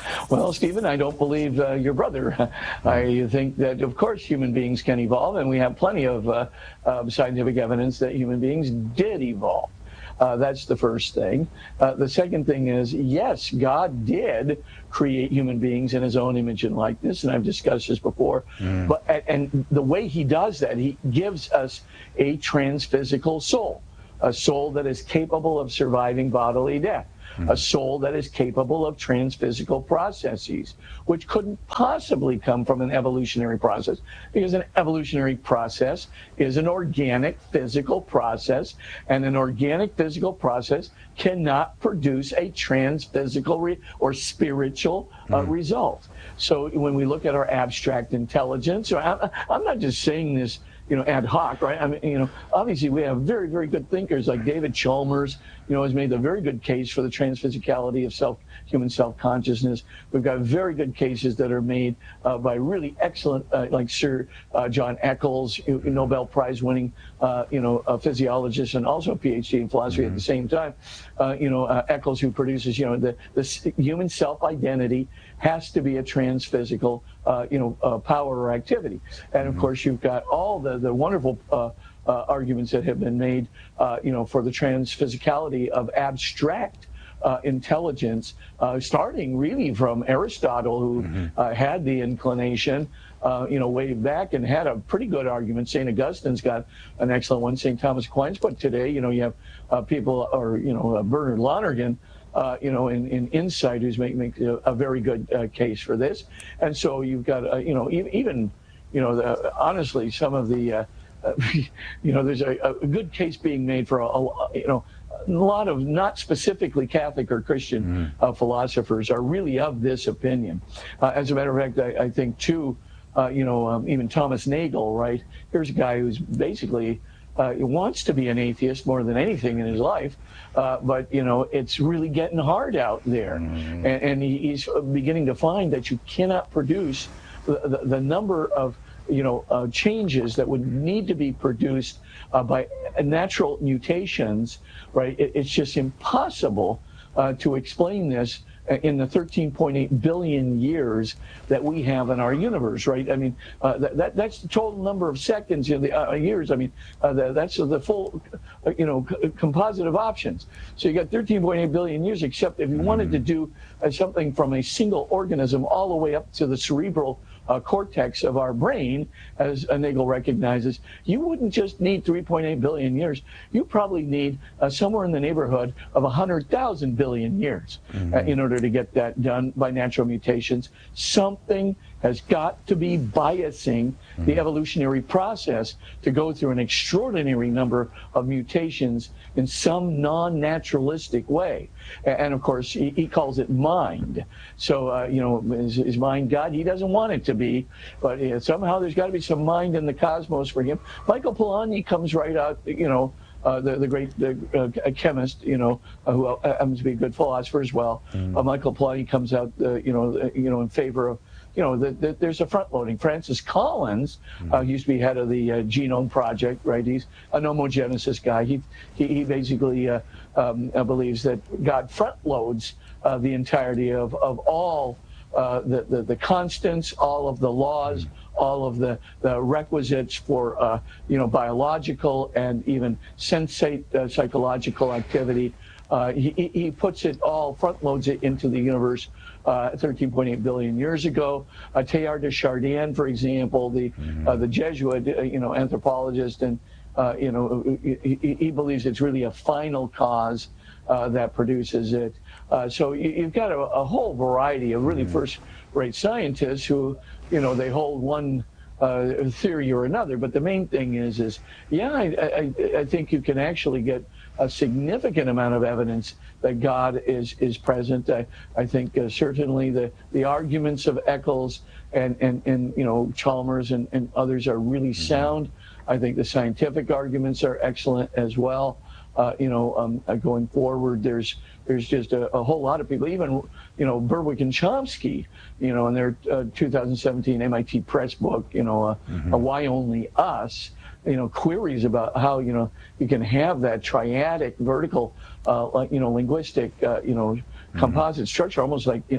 Well, Stephen, I don't believe uh, your brother. I think that, of course, human beings can evolve, and we have plenty of uh, uh, scientific evidence that human beings did evolve. Uh, that's the first thing. Uh, the second thing is, yes, God did create human beings in his own image and likeness, and I've discussed this before. Mm. But and the way he does that, he gives us a transphysical soul, a soul that is capable of surviving bodily death, mm. a soul that is capable of transphysical processes, which couldn't possibly come from an evolutionary process, because an evolutionary process is an organic physical process, and an organic physical process cannot produce a transphysical re- or spiritual uh, mm. result. So when we look at our abstract intelligence, I'm, I'm not just saying this, you know, ad hoc, right? I mean, you know, obviously we have very, very good thinkers like David Chalmers, you know, has made a very good case for the transphysicality of self, human self-consciousness. We've got very good cases that are made uh, by really excellent, uh, like Sir uh, John Eccles, Nobel Prize winning, uh, you know, a physiologist and also a P H D in philosophy mm-hmm. at the same time. Uh, you know, uh, Eccles, who produces, you know, the, the human self-identity has to be a transphysical, uh, you know, uh, power or activity. And of mm-hmm. course, you've got all the, the wonderful uh, uh, arguments that have been made, uh, you know, for the transphysicality of abstract uh, intelligence, uh, starting really from Aristotle, who mm-hmm. uh, had the inclination, uh, you know, way back and had a pretty good argument. Saint Augustine's got an excellent one. Saint Thomas Aquinas. But today, you know, you have uh, people, or, you know, uh, Bernard Lonergan, Uh, you know, in, in Insight, who's making make a, a very good uh, case for this. And so you've got, uh, you know, even, even, you know, the, honestly, some of the, uh, uh, you know, there's a, a good case being made for, a, a, you know, a lot of not specifically Catholic or Christian mm. uh, philosophers are really of this opinion. Uh, as a matter of fact, I, I think, too, uh, you know, um, even Thomas Nagel, right? Here's a guy who's basically Uh, wants to be an atheist more than anything in his life, uh, but, you know, it's really getting hard out there. Mm-hmm. And, and he, he's beginning to find that you cannot produce the, the, the number of, you know, uh, changes that would need to be produced uh, by natural mutations, right? It, it's just impossible uh, to explain this in the thirteen point eight billion years that we have in our universe, right? I mean, uh, that, that that's the total number of seconds in the uh, years. I mean, uh, the, that's the full, uh, you know, c- composite of options. So you got thirteen point eight billion years, except if you mm-hmm. wanted to do uh, something from a single organism all the way up to the cerebral Uh, cortex of our brain, as Nagel recognizes, you wouldn't just need three point eight billion years. You probably need uh, somewhere in the neighborhood of one hundred thousand billion years mm-hmm. uh, in order to get that done by natural mutations. Something has got to be biasing mm-hmm. the evolutionary process to go through an extraordinary number of mutations in some non-naturalistic way. And, and of course, he, he calls it mind. So, uh, you know, is, is mind God? He doesn't want it to be, but uh, somehow there's got to be some mind in the cosmos for him. Michael Polanyi comes right out, you know, uh, the, the great the, uh, chemist, you know, uh, who happens to be a good philosopher as well. Mm. Uh, Michael Polanyi comes out, uh, you know, uh, you know, in favor of, you know, the, the, there's a front loading. Francis Collins mm. uh, used to be head of the uh, Genome Project, right? He's a nomogenesis guy. He he, he basically uh, um, uh, believes that God front loads uh, the entirety of of all uh, the, the the constants, all of the laws, mm. all of the, the requisites for uh, you know, biological and even sensate uh, psychological activity. Uh, he, he puts it all, front loads it into the universe uh, thirteen point eight billion years ago. Uh, Teilhard de Chardin, for example, the mm-hmm. uh, the Jesuit, uh, you know, anthropologist, and uh, you know, he, he believes it's really a final cause uh, that produces it. Uh, so you, you've got a, a whole variety of really mm-hmm. first-rate scientists who, you know, they hold one uh, theory or another. But the main thing is, is yeah, I, I, I think you can actually get a significant amount of evidence that God is is present. I, I think uh, certainly the, the arguments of Eccles and, and, and you know, Chalmers and, and others are really mm-hmm. sound. I think the scientific arguments are excellent as well. Uh, you know, um, uh, going forward, there's there's just a, a whole lot of people, even, you know, Berwick and Chomsky, you know, in their uh, two thousand seventeen M I T Press book, you know, uh, mm-hmm. uh, Why Only Us? You know, queries about how, you know, you can have that triadic vertical, uh, like, you know, linguistic, uh, you know, mm-hmm. composite structure, almost like, you know,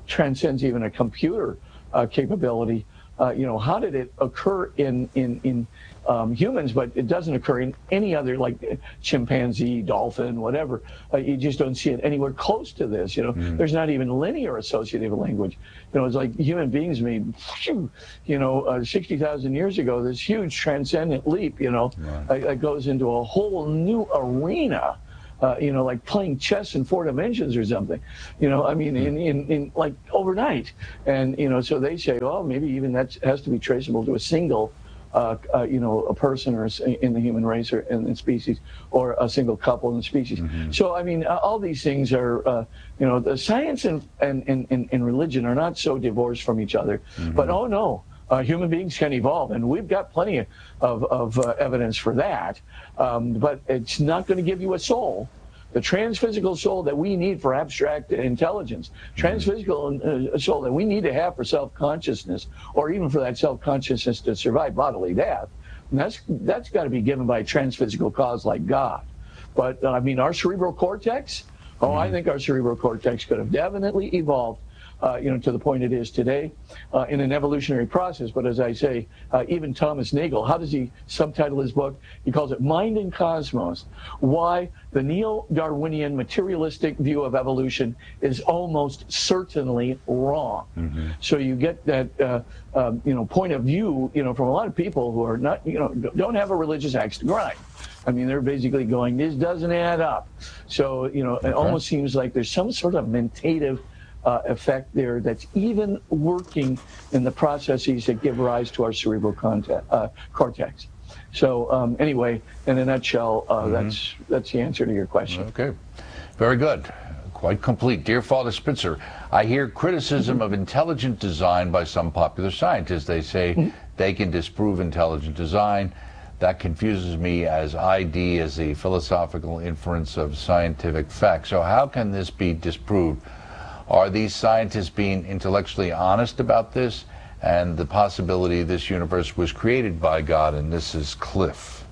transcends even a computer uh, capability. Uh, you know, how did it occur in in in um, humans, but it doesn't occur in any other, like chimpanzee, dolphin, whatever. Uh, you just don't see it anywhere close to this. You know, mm. there's not even linear associative language. You know, it's like human beings made, you know, uh, sixty thousand years ago, this huge transcendent leap. You know, right. uh, it goes into a whole new arena. Uh, you know, like playing chess in four dimensions or something, you know, I mean, in, in, in like overnight. And, you know, so they say, oh, maybe even that has to be traceable to a single, uh, uh, you know, a person or in the human race or in the species, or a single couple in the species. Mm-hmm. So, I mean, uh, all these things are, uh, you know, the science and, and, and, and religion are not so divorced from each other. Mm-hmm. But, oh, no. Uh, human beings can evolve, and we've got plenty of, of uh, evidence for that. Um, but it's not going to give you a soul, the transphysical soul that we need for abstract intelligence, transphysical uh, soul that we need to have for self-consciousness, or even for that self-consciousness to survive bodily death. And that's that's got to be given by a transphysical cause like God. But uh, I mean, our cerebral cortex. Oh, mm-hmm. I think our cerebral cortex could have definitely evolved. Uh, you know, to the point it is today, uh, in an evolutionary process. But as I say, uh, even Thomas Nagel, how does he subtitle his book? He calls it Mind and Cosmos, Why the Neo-Darwinian Materialistic View of Evolution is Almost Certainly Wrong. Mm-hmm. So you get that, uh, uh, you know, point of view, you know, from a lot of people who are not, you know, don't have a religious axe to grind. I mean, they're basically going, this doesn't add up. So, you know, okay. It almost seems like there's some sort of mentative Uh, effect there that's even working in the processes that give rise to our cerebral contact, uh, cortex. So um, anyway, in a nutshell, uh, mm-hmm. that's that's the answer to your question. Okay, very good, quite complete. Dear Father Spitzer, I hear criticism mm-hmm. of intelligent design by some popular scientists. They say mm-hmm. they can disprove intelligent design. That confuses me, as I D is the philosophical inference of scientific fact. So how can this be disproved? Are these scientists being intellectually honest about this and the possibility this universe was created by God? And this is Cliff.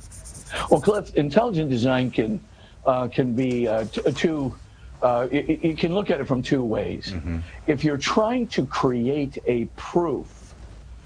Well, Cliff, intelligent design can uh, can be uh, t- two. Uh, you, you can look at it from two ways. Mm-hmm. If you're trying to create a proof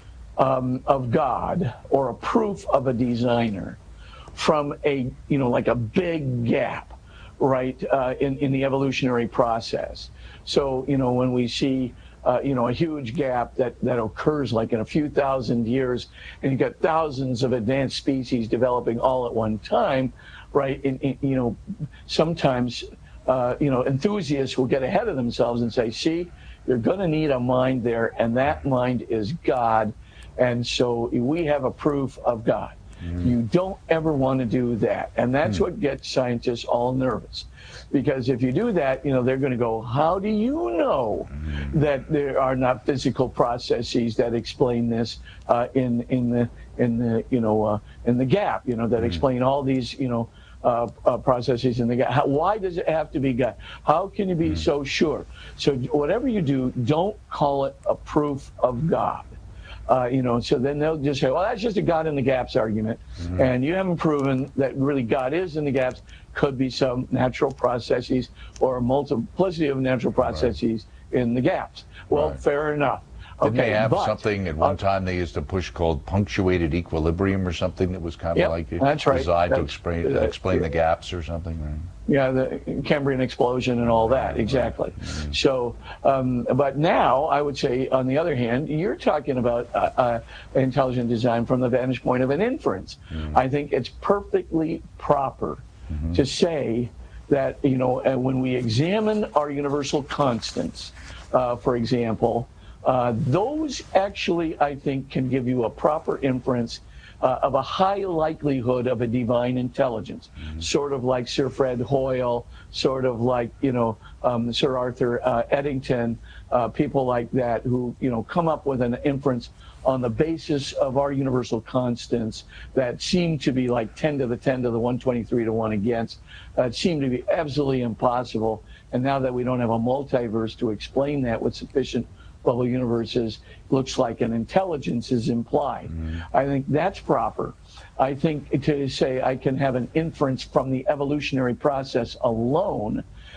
um, of God or a proof of a designer from a, you know, like a big gap, right, uh, in in the evolutionary process. So, you know, when we see, uh, you know, a huge gap that, that occurs like in a few thousand years, and you've got thousands of advanced species developing all at one time, right? And, and, you know, sometimes, uh, you know, enthusiasts will get ahead of themselves and say, see, you're going to need a mind there, and that mind is God. And so we have a proof of God. Mm. You don't ever want to do that. And that's mm. what gets scientists all nervous. Because if you do that, you know, they're going to go, how do you know mm. that there are not physical processes that explain this uh, in in the in the you know uh, in the gap, you know, that mm. explain all these, you know, uh, uh, processes in the gap? How, why does it have to be God? How can you be mm. so sure? So whatever you do, don't call it a proof of God. Uh, you know, so then they'll just say, well, that's just a God in the gaps argument. Mm-hmm. And you haven't proven that really God is in the gaps. Could be some natural processes or a multiplicity of natural processes right. in the gaps. Well, right. fair enough. Didn't okay, they have but, something at one uh, time they used to push called punctuated equilibrium or something that was kind of yep, like that's right. designed that's, to explain, uh, explain the gaps or something? Right? Yeah, the Cambrian explosion and all that, exactly. Mm-hmm. So, um, but now I would say, on the other hand, you're talking about uh, uh, intelligent design from the vantage point of an inference. Mm-hmm. I think it's perfectly proper mm-hmm. to say that, you know, uh, when we examine our universal constants, uh, for example, uh, those actually, I think, can give you a proper inference Uh, of a high likelihood of a divine intelligence, mm-hmm. sort of like Sir Fred Hoyle, sort of like, you know, um, Sir Arthur uh, Eddington, uh, people like that who, you know, come up with an inference on the basis of our universal constants that seem to be like ten to the ten to the one twenty-three to one against, uh, seem to be absolutely impossible. And now that we don't have a multiverse to explain that with sufficient bubble universes, looks like an intelligence is implied. Mm. I think that's proper. I think to say I can have an inference from the evolutionary process alone,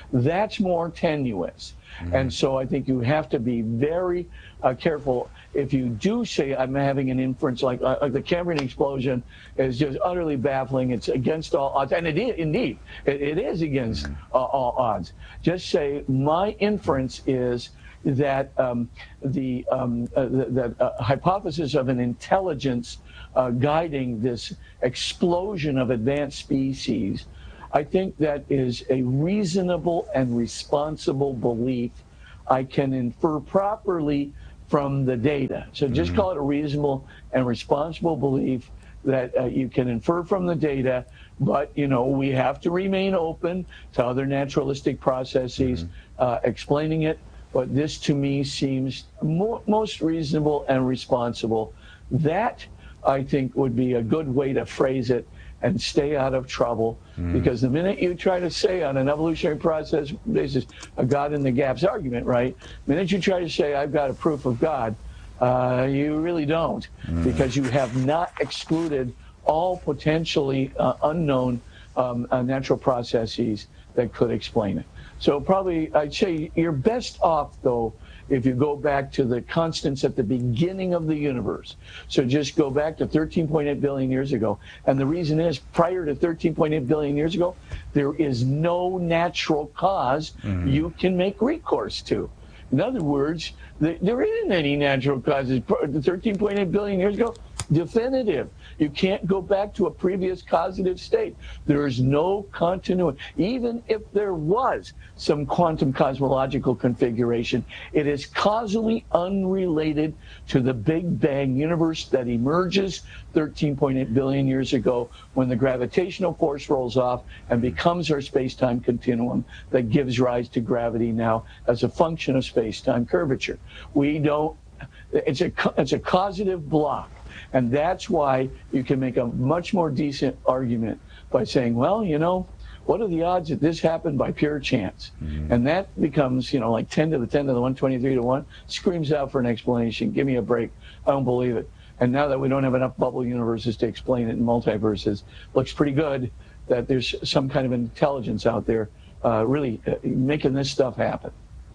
That's more tenuous. Mm-hmm. And so I think you have to be very uh, careful. If you do say I'm having an inference like, uh, like the Cambrian explosion is just utterly baffling, it's against all odds, and it is, indeed, it, it is against mm-hmm. uh, all odds. Just say my inference is that um, the um, uh, the, the uh, hypothesis of an intelligence uh, guiding this explosion of advanced species, I think that is a reasonable and responsible belief I can infer properly from the data. So just mm-hmm. call it a reasonable and responsible belief that uh, you can infer from the data, but, you know, we have to remain open to other naturalistic processes mm-hmm. uh, explaining it. But this, to me, seems more, most reasonable and responsible. That, I think, would be a good way to phrase it and stay out of trouble. Mm. Because the minute you try to say on an evolutionary process basis, a God in the gaps argument, right? The minute you try to say, I've got a proof of God, uh, you really don't. Mm. Because you have not excluded all potentially uh, unknown um, uh, natural processes that could explain it. So probably, I'd say you're best off, though, if you go back to the constants at the beginning of the universe. So just go back to thirteen point eight billion years ago. And the reason is, prior to thirteen point eight billion years ago, there is no natural cause mm-hmm. you can make recourse to. In other words, th- there isn't any natural causes. thirteen point eight billion years ago, definitive. You can't go back to a previous causative state. There is no continuity. Even if there was some quantum cosmological configuration, it is causally unrelated to the Big Bang universe that emerges thirteen point eight billion years ago when the gravitational force rolls off and becomes our space-time continuum that gives rise to gravity now as a function of space-time curvature. We don't, it's a, it's a causative block. And that's why you can make a much more decent argument by saying, well, you know, what are the odds that this happened by pure chance? Mm-hmm. And that becomes, you know, like ten to the ten to the one hundred twenty-three to one, screams out for an explanation. Give me a break. I don't believe it. And now that we don't have enough bubble universes to explain it in multiverses, looks pretty good that there's some kind of intelligence out there uh, really uh, making this stuff happen.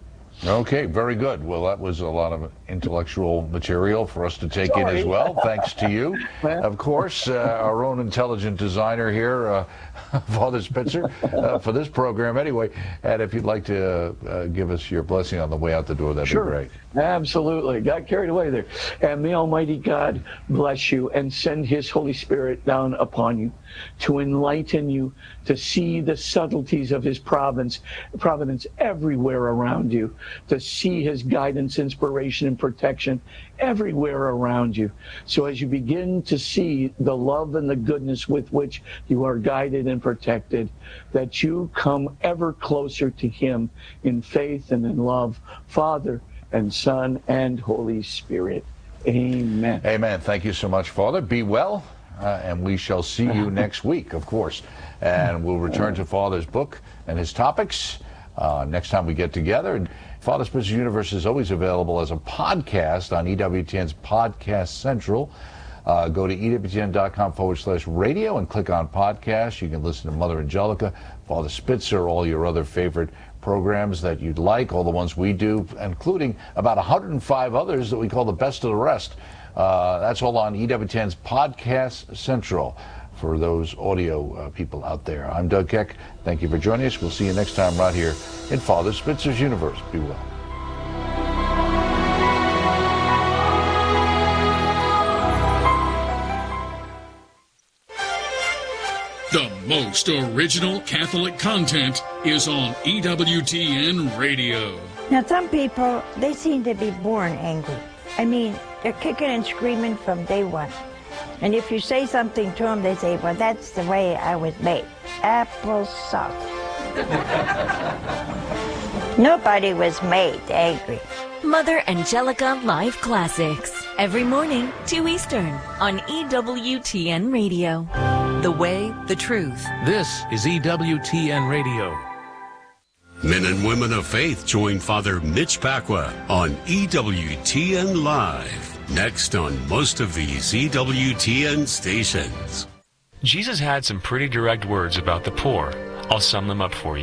Okay, very good. Well, that was a lot of intellectual material for us to take Sorry. in as well. Thanks to you. Of course, uh, our own intelligent designer here, uh, Father Spitzer, uh, for this program anyway. And if you'd like to uh, give us your blessing on the way out the door, that'd sure. be great. Absolutely. Got carried away there. And may Almighty God bless you and send His Holy Spirit down upon you to enlighten you, to see the subtleties of His providence, providence everywhere around you, to see His guidance, inspiration, and protection everywhere around you. So as you begin to see the love and the goodness with which you are guided and protected, that you come ever closer to Him in faith and in love, Father and Son and Holy Spirit. Amen. Amen. Thank you so much, Father. Be well, uh, and we shall see you next week, of course. And we'll return to Father's book and his topics uh, next time we get together. And Father Spitzer's Universe is always available as a podcast on E W T N's Podcast Central. Uh, go to E W T N dot com forward slash radio and click on podcasts. You can listen to Mother Angelica, Father Spitzer, all your other favorite programs that you'd like, all the ones we do, including about one hundred five others that we call the best of the rest. Uh, that's all on E W T N's Podcast Central for those audio uh, people out there. I'm Doug Keck. Thank you for joining us. We'll see you next time right here in Father Spitzer's Universe. Be well. The most original Catholic content is on E W T N Radio. Now, some people, they seem to be born angry. I mean, they're kicking and screaming from day one. And if you say something to them, they say, well, that's the way I was made. Applesauce. Nobody was made angry. Mother Angelica Live Classics. Every morning, two Eastern, on E W T N Radio. The way, the truth. This is E W T N Radio. Men and women of faith join Father Mitch Pacwa on E W T N Live. Next on most of these E W T N stations. Jesus had some pretty direct words about the poor. I'll sum them up for you.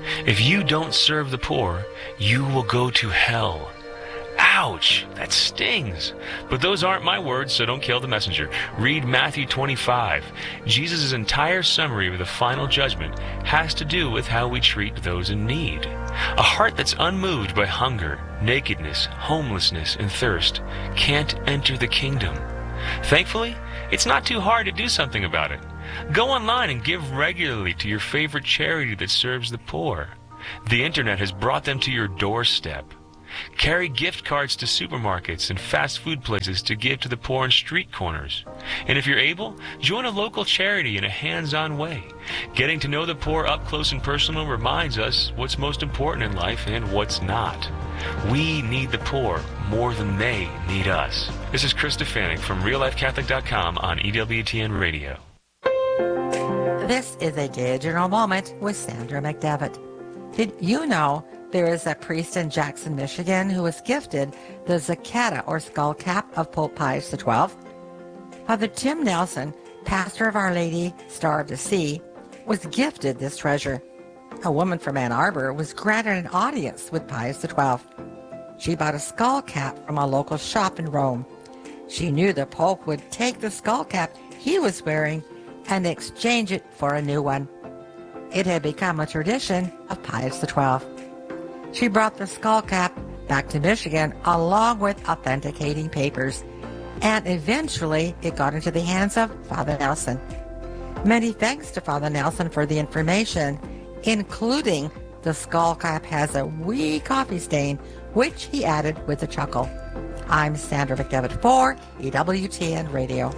If you don't serve the poor, you will go to hell. Ouch, that stings. But those aren't my words, so don't kill the messenger. Read Matthew twenty-five. Jesus' entire summary of the final judgment has to do with how we treat those in need. A heart that's unmoved by hunger, nakedness, homelessness, and thirst can't enter the kingdom. Thankfully, it's not too hard to do something about it. Go online and give regularly to your favorite charity that serves the poor. The internet has brought them to your doorstep. Carry gift cards to supermarkets and fast food places to give to the poor on street corners. And if you're able, join a local charity in a hands-on way. Getting to know the poor up close and personal reminds us what's most important in life and what's not. We need the poor more than they need us. This is Chris Stefanik from real life catholic dot com on E W T N Radio. This is a digital moment with Sandra McDevitt. Did you know there is a priest in Jackson, Michigan, who was gifted the Zacchetta, or skull cap, of Pope Pius the twelfth? Father Tim Nelson, pastor of Our Lady Star of the Sea, was gifted this treasure. A woman from Ann Arbor was granted an audience with Pius the twelfth. She bought a skull cap from a local shop in Rome. She knew the Pope would take the skull cap he was wearing and exchange it for a new one. It had become a tradition of Pius the twelfth. She brought the skull cap back to Michigan along with authenticating papers, and eventually it got into the hands of Father Nelson. Many thanks to Father Nelson for the information, including the skull cap has a wee coffee stain, which he added with a chuckle. I'm Sandra McDevitt for E W T N Radio.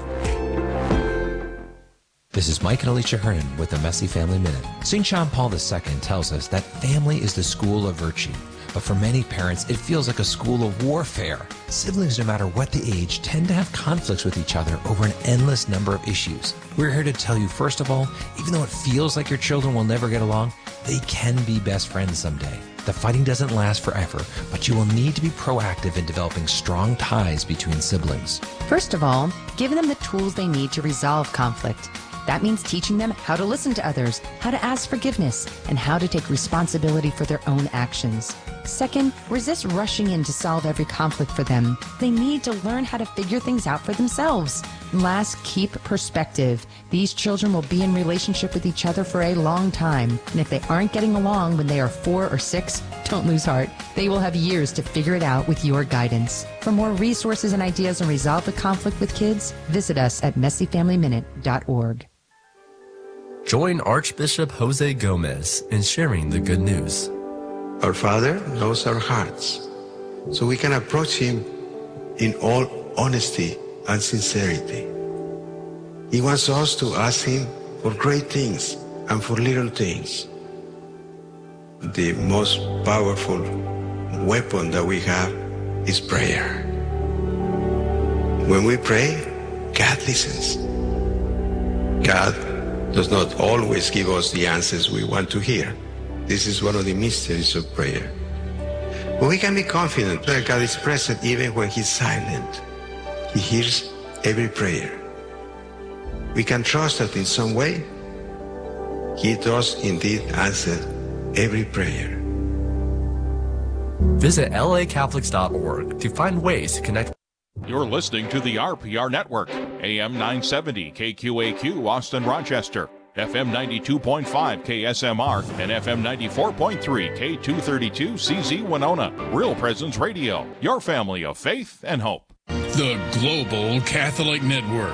This is Mike and Alicia Hernan with the Messy Family Minute. Saint John Paul the Second tells us that family is the school of virtue, but for many parents, it feels like a school of warfare. Siblings, no matter what the age, tend to have conflicts with each other over an endless number of issues. We're here to tell you, first of all, even though it feels like your children will never get along, they can be best friends someday. The fighting doesn't last forever, but you will need to be proactive in developing strong ties between siblings. First of all, give them the tools they need to resolve conflict. That means teaching them how to listen to others, how to ask forgiveness, and how to take responsibility for their own actions. Second, resist rushing in to solve every conflict for them. They need to learn how to figure things out for themselves. Last, keep perspective. These children will be in relationship with each other for a long time, and if they aren't getting along when they are four or six, don't lose heart. They will have years to figure it out with your guidance. For more resources and ideas on resolve the conflict with kids, visit us at messy family minute dot org. Join Archbishop Jose Gomez in sharing the good news. Our Father knows our hearts, so we can approach Him in all honesty and sincerity. He wants us to ask Him for great things and for little things. The most powerful weapon that we have is prayer. When we pray, God listens. God does not always give us the answers we want to hear. This is one of the mysteries of prayer. But we can be confident that God is present even when He's silent. He hears every prayer. We can trust that in some way, He does indeed answer every prayer. Visit L A Catholics dot org to find ways to connect. You're listening to the R P R Network, A M nine seventy K Q A Q, Austin, Rochester, F M ninety-two point five K S M R, and F M ninety-four point three K two thirty-two C Z Winona. Real Presence Radio, your family of faith and hope. The Global Catholic Network.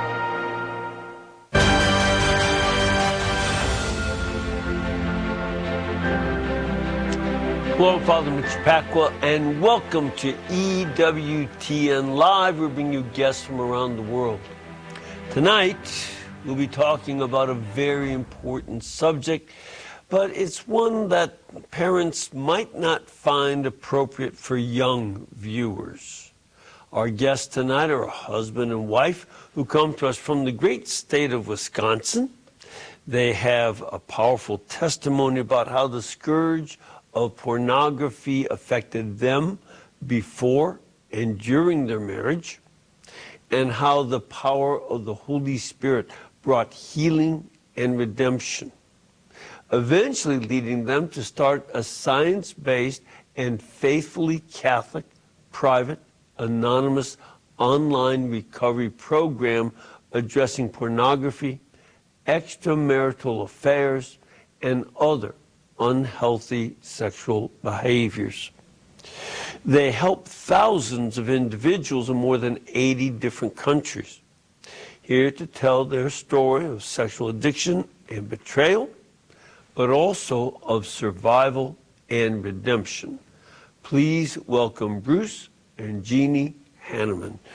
Hello, Father Mitch Pacwa, and welcome to E W T N Live. We're bringing you guests from around the world. Tonight, we'll be talking about a very important subject, but it's one that parents might not find appropriate for young viewers. Our guests tonight are a husband and wife who come to us from the great state of Wisconsin. They have a powerful testimony about how the scourge of pornography affected them before and during their marriage, and how the power of the Holy Spirit brought healing and redemption. eventually leading them to start a science-based and faithfully Catholic, private, anonymous online recovery program addressing pornography, extramarital affairs, and other unhealthy sexual behaviors. They help thousands of individuals in more than eighty different countries. Here to tell their story of sexual addiction and betrayal, but also of survival and redemption. Please welcome Bruce and Jeannie Hanneman.